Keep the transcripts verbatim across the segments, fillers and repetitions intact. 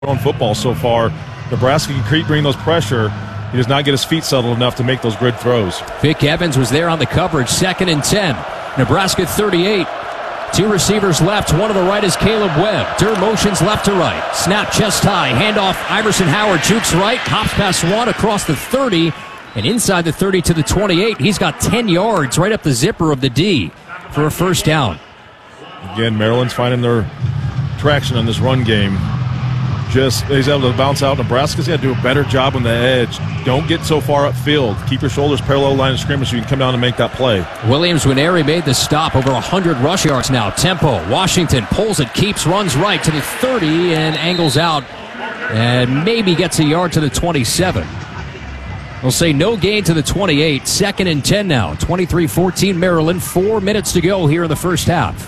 on football so far. Nebraska can keep bringing those pressure. He does not get his feet settled enough to make those good throws. Vic Evans was there on the coverage, second and ten. Nebraska thirty-eight. Two receivers left, one to the right is Caleb Webb. Durr motions left to right. Snap chest high, handoff Iverson Howard, jukes right, hops past one across the thirty, and inside the thirty to the twenty-eight. He's got ten yards right up the zipper of the D for a first down. Again, Maryland's finding their traction on this run game. Just he's able to bounce out. Nebraska's got to do a better job on the edge. Don't get so far upfield. Keep your shoulders parallel line of scrimmage so you can come down and make that play. Williams Nwaneri made the stop. Over one hundred rush yards now. Tempo. Washington pulls it, keeps, runs right to the thirty, and angles out. And maybe gets a yard to the twenty-seven. We'll say no gain to the twenty-eight. Second and ten now. twenty-three fourteen Maryland. Four minutes to go here in the first half.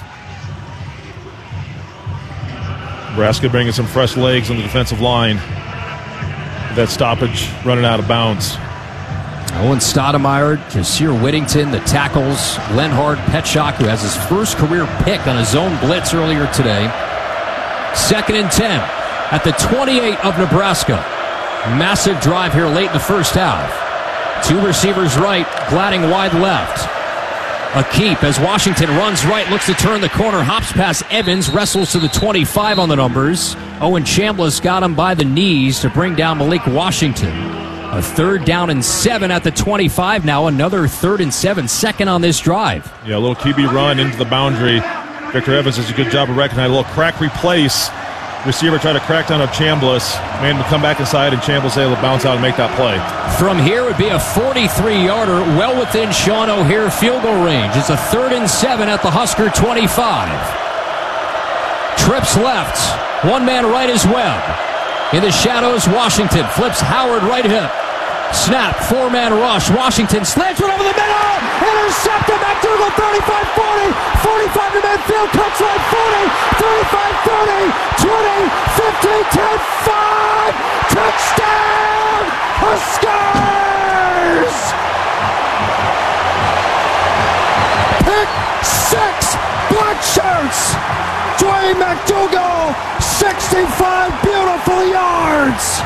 Nebraska bringing some fresh legs on the defensive line. That stoppage running out of bounds. Owen Stoudemire, Jasir Whittington, the tackles. Lenhard Petschak, who has his first career pick on a zone blitz earlier today. Second and ten at the twenty-eight of Nebraska. Massive drive here late in the first half. Two receivers right, Gladding wide left. A keep as Washington runs right, looks to turn the corner, hops past Evans, wrestles to the twenty-five on the numbers. Owen Chambliss got him by the knees to bring down Malik Washington. A third down and seven at the twenty-five now. Another third and seven, second on this drive. Yeah, a little Q B run into the boundary. Victor Evans does a good job of recognizing a little crack replace. Receiver tried to crack down on Chambliss. Man would come back inside, and Chambliss able to bounce out and make that play. From here would be a forty-three-yarder, well within Sean O'Hare field goal range. It's a third and seven at the Husker twenty-five. Trips left. One man right is Webb. In the shadows, Washington flips Howard right hip. Snap, four-man rush. Washington slants one over the middle. Intercepted. McDougal, thirty-five forty. forty-five to midfield. Cuts right forty. thirty-five thirty. twenty. fifteen. ten. five. Touchdown! Huskers! Pick six. Black shirts. Dwayne McDougal. sixty-five beautiful yards.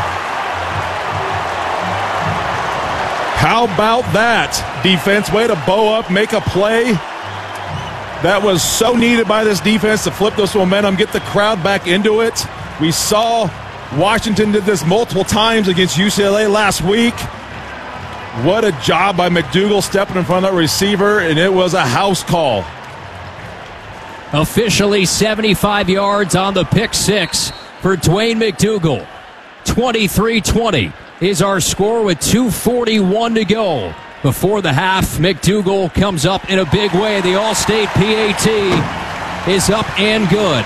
How about that? Defense, way to bow up, make a play. That was so needed by this defense to flip this momentum, get the crowd back into it. We saw Washington did this multiple times against U C L A last week. What a job by McDougal stepping in front of that receiver, and it was a house call. Officially seventy-five yards on the pick six for Dwayne McDougal. twenty-three twenty. Is our score with two forty-one to go. Before the half, McDougal comes up in a big way. The All-State P A T is up and good.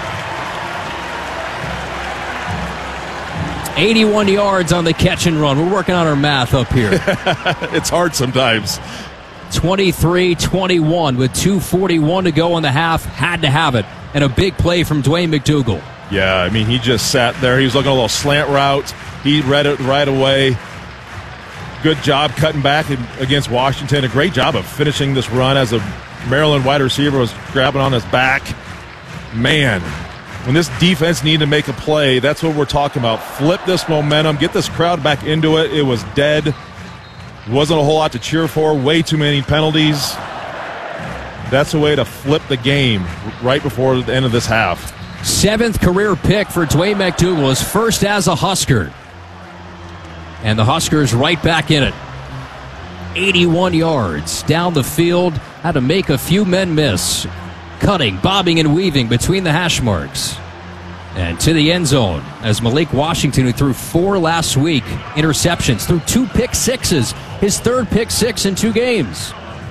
eighty-one yards on the catch and run. We're working on our math up here. It's hard sometimes. twenty-three twenty-one with two forty-one to go in the half. Had to have it. And a big play from Dwayne McDougal. Yeah, I mean, he just sat there. He was looking at a little slant route. He read it right away. Good job cutting back against Washington. A great job of finishing this run as a Maryland wide receiver was grabbing on his back. Man, when this defense needed to make a play, that's what we're talking about. Flip this momentum, get this crowd back into it. It was dead. Wasn't a whole lot to cheer for. Way too many penalties. That's a way to flip the game right before the end of this half. Seventh career pick for Dwayne McDougal, his first as a Husker. And the Huskers right back in it. eighty-one yards down the field. Had to make a few men miss. Cutting, bobbing, and weaving between the hash marks. And to the end zone as Malik Washington, who threw four last week, interceptions, threw two pick sixes. His third pick six in two games.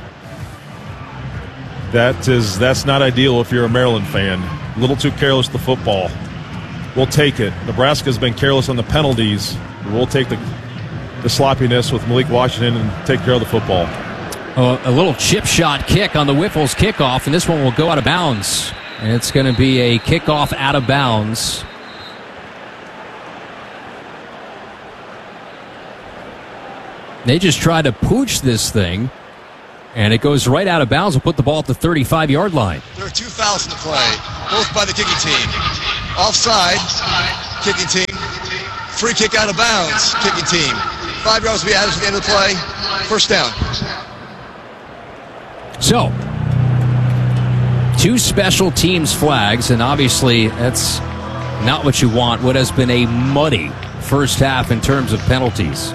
That is, that's not ideal if you're a Maryland fan. A little too careless with the football. We'll take it. Nebraska's been careless on the penalties. We'll take the the sloppiness with Malik Washington and take care of the football. Uh, a little chip shot kick on the Whiffles kickoff, and this one will go out of bounds. And it's going to be a kickoff out of bounds. They just try to pooch this thing. And it goes right out of bounds. We'll put the ball at the thirty-five-yard line. There are two fouls in the play, both by the kicking team. Offside, kicking team. Free kick out of bounds, kicking team. Five yards to be added to the end of the play. First down. So, two special teams flags, and obviously that's not what you want. What has been a muddy first half in terms of penalties.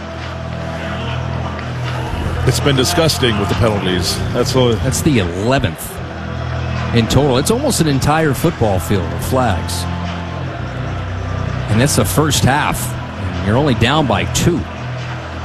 It's been disgusting with the penalties. That's what, That's the eleventh in total. It's almost an entire football field of flags. And that's the first half. And you're only down by two.